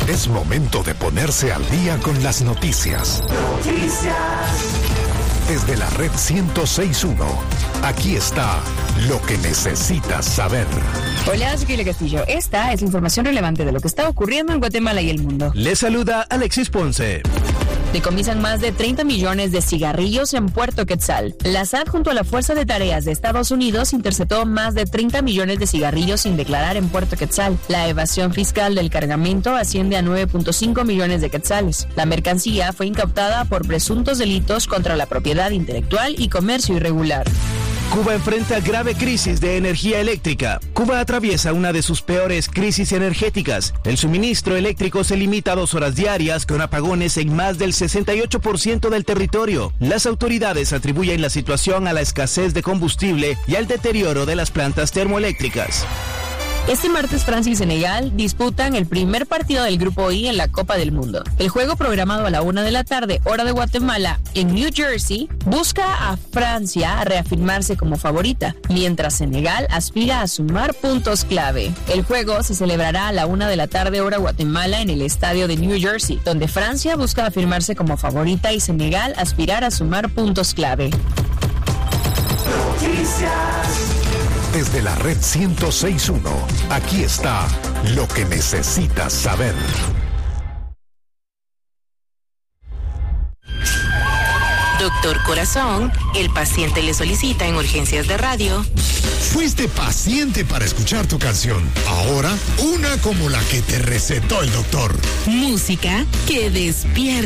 Es momento de ponerse al día con las noticias. Desde la red 106.1, aquí está lo que necesitas saber. Hola, soy Kile Castillo. Esta es la información relevante de lo que está ocurriendo en Guatemala y el mundo. Les saluda Alexis Ponce. Decomisan más de 30 millones de cigarrillos en Puerto Quetzal. La SAT junto a la Fuerza de Tareas de Estados Unidos interceptó más de 30 millones de cigarrillos sin declarar en Puerto Quetzal. La evasión fiscal del cargamento asciende a 9.5 millones de quetzales. La mercancía fue incautada por presuntos delitos contra la propiedad intelectual y comercio irregular. Cuba enfrenta grave crisis de energía eléctrica. Cuba atraviesa una de sus peores crisis energéticas. El suministro eléctrico se limita a 2 horas diarias con apagones en más del 68% del territorio. Las autoridades atribuyen la situación a la escasez de combustible y al deterioro de las plantas termoeléctricas. Este martes Francia y Senegal disputan el primer partido del Grupo I en la Copa del Mundo. El juego, programado a la 1 de la tarde, hora de Guatemala, en New Jersey, busca a Francia a reafirmarse como favorita, mientras Senegal aspira a sumar puntos clave. El juego se celebrará a la 1 de la tarde, hora Guatemala, en el estadio de New Jersey, donde Francia busca afirmarse como favorita y Senegal aspirar a sumar puntos clave. Desde la red 106.1, aquí está lo que necesitas saber. Doctor Corazón, el paciente le solicita en urgencias de radio. Fuiste paciente para escuchar tu canción. Ahora, una como la que te recetó el doctor. Música que despierta